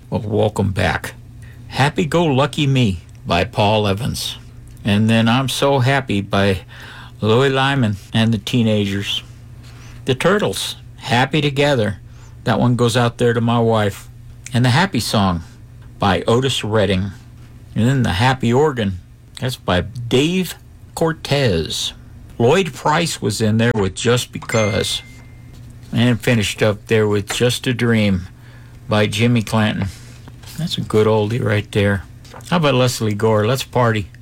Well, welcome back. Happy Go Lucky Me by Paul Evans. And then I'm So Happy by Louis Lyman and the Teenagers. The Turtles, Happy Together. That one goes out there to my wife. And the Happy Song by Otis Redding. And then the Happy Organ, that's by Dave Cortez. Lloyd Price was in there with Just Because. And finished up there with Just a Dream by Jimmy Clanton. That's a good oldie right there. How about Leslie Gore? Let's party.